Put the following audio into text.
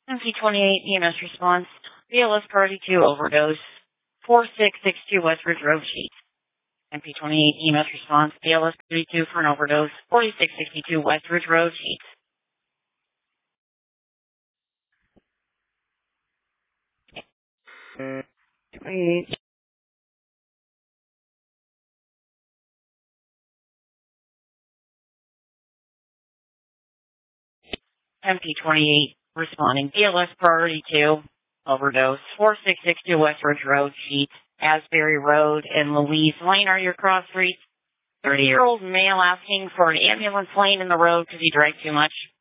MP28 EMS response. BLS priority 2 overdose. 4662 West Ridge Road Sheets. MP28 EMS response. BLS priority 2 for an overdose. 4662 West Ridge Road Sheets. MP28 responding. BLS priority 2 overdose. 4662 West Ridge Road Sheets. Asbury Road and Louise Lane are your cross streets. 30-year-old male asking for an ambulance lane in the road because he drank too much.